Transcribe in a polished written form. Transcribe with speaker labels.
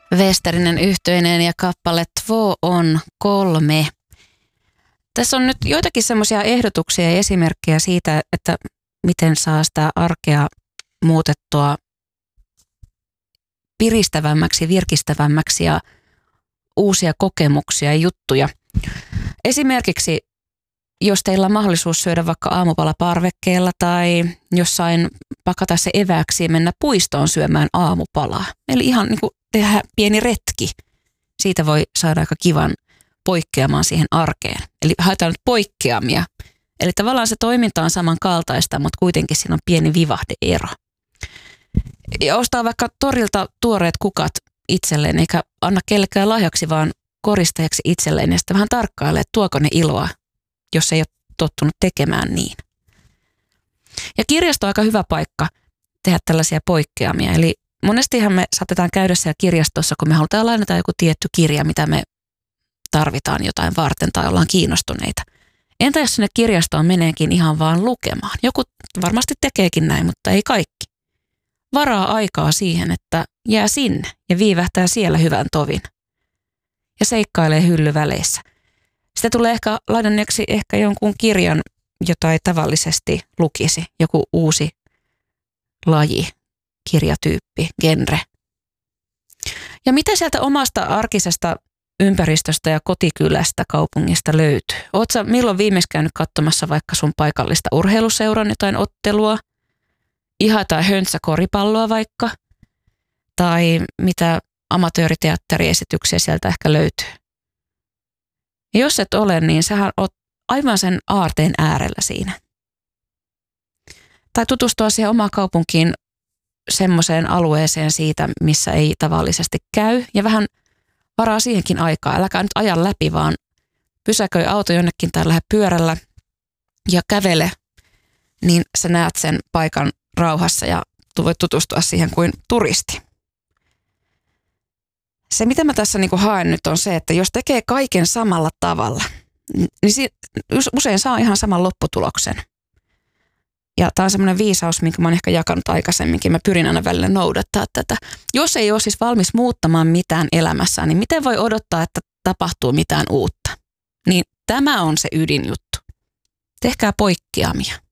Speaker 1: Westerinen yhteinen ja kappale Två on kolme. Tässä on nyt joitakin semmoisia ehdotuksia ja esimerkkejä siitä, että miten saa sitä arkea muutettua piristävämmäksi, virkistävämmäksi ja uusia kokemuksia ja juttuja. Esimerkiksi jos teillä on mahdollisuus syödä vaikka aamupala parvekkeella tai jossain pakata se evääksi ja mennä puistoon syömään aamupalaa. Eli ihan niin kuin tehdä pieni retki. Siitä voi saada aika kivan poikkeamaan siihen arkeen. Eli haetaan nyt poikkeamia. Eli tavallaan se toiminta on samankaltaista, mutta kuitenkin siinä on pieni vivahdeero. Ja ostaa vaikka torilta tuoreet kukat itselleen, eikä anna kellekään lahjaksi, vaan koristajaksi itselleen. Ja sitten vähän tarkkailee, että tuoko ne iloa, jos ei ole tottunut tekemään niin. Ja kirjasto on aika hyvä paikka tehdä tällaisia poikkeamia. Eli monestihan me saatetaan käydä siellä kirjastossa, kun me halutaan lainata joku tietty kirja, mitä me tarvitaan jotain varten tai ollaan kiinnostuneita. Entä jos sinne kirjastoon meneekin ihan vaan lukemaan? Joku varmasti tekeekin näin, mutta ei kaikki. Varaa aikaa siihen, että jää sinne ja viivähtää siellä hyvän tovin. Ja seikkailee hyllyväleissä. Sitä tulee ehkä lainanneeksi ehkä jonkun kirjan, jota ei tavallisesti lukisi. Joku uusi laji, kirjatyyppi, genre. Ja mitä sieltä omasta arkisesta ympäristöstä ja kotikylästä, kaupungista löytyy? Ootko sä milloin viimeksi käynyt katsomassa vaikka sun paikallista urheiluseuran jotain ottelua? Ihan tai höntsäkoripalloa vaikka? Tai mitä amatööriteatteriesityksiä sieltä ehkä löytyy? Ja jos et ole, niin sähän oot aivan sen aarteen äärellä siinä. Tai tutustua siihen omaan kaupunkiin semmoiseen alueeseen siitä, missä ei tavallisesti käy. Ja vähän varaa siihenkin aikaa. Äläkä nyt aja läpi, vaan pysäköi auto jonnekin tai lähde pyörällä ja kävele. Niin sä näet sen paikan rauhassa ja voit tutustua siihen kuin turisti. Se, mitä mä tässä haen nyt on se, että jos tekee kaiken samalla tavalla, niin usein saa ihan saman lopputuloksen. Ja tämä on semmoinen viisaus, minkä mä oon ehkä jakanut aikaisemminkin. Mä pyrin aina välillä noudattaa tätä. Jos ei ole siis valmis muuttamaan mitään elämässään, niin miten voi odottaa, että tapahtuu mitään uutta? Niin tämä on se ydinjuttu. Tehkää poikkeamia.